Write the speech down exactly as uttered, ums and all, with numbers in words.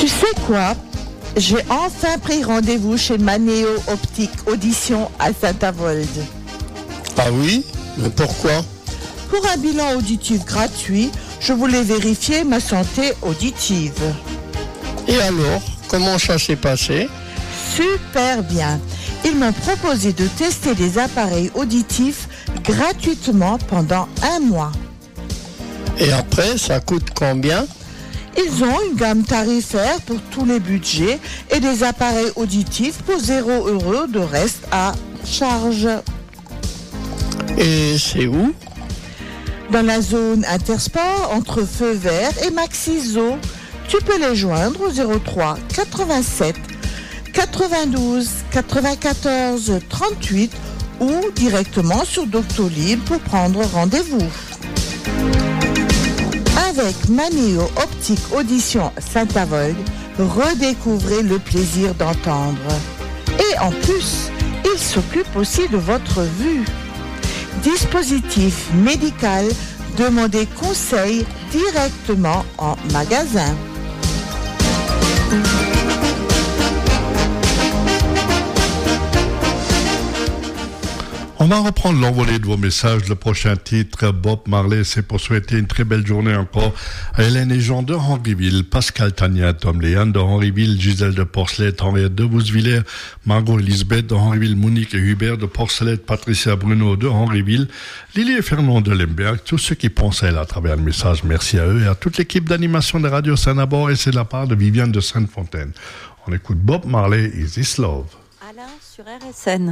sais quoi? J'ai enfin pris rendez-vous chez Manéo Optique Audition à Saint-Avold. Ah oui? Mais pourquoi? Pour un bilan auditif gratuit, je voulais vérifier ma santé auditive. Et alors, comment ça s'est passé? Super bien. Ils m'ont proposé de tester des appareils auditifs gratuitement pendant un mois. Et après, ça coûte combien? Ils ont une gamme tarifaire pour tous les budgets et des appareils auditifs pour zéro euro de reste à charge. Et c'est où? Dans la zone Intersport entre Feu Vert et Maxiso. Tu peux les joindre au zéro trois quatre-vingt-sept quatre-vingt-douze quatre-vingt-quatorze trente-huit ou directement sur Doctolib pour prendre rendez-vous. Avec Manéo Optique Audition Saint-Avold, redécouvrez le plaisir d'entendre. Et en plus, il s'occupe aussi de votre vue. Dispositif médical, demandez conseil directement en magasin. On va reprendre l'envolée de vos messages. Le prochain titre, Bob Marley, c'est pour souhaiter une très belle journée encore à Hélène et Jean de Henryville, Pascal Tania, Tom Léane de Henryville, Gisèle de Porcelette, Henriette de Bousvillers, Margot Elisabeth de Henryville, Monique et Hubert de Porcelette, Patricia Bruno de Henryville, Lily et Fernand de Lemberg, tous ceux qui pensent à elle à travers le message, merci à eux et à toute l'équipe d'animation de Radio Saint-Nabor, et c'est de la part de Viviane de Sainte-Fontaine. On écoute Bob Marley, Is This Love? Alain sur R S N.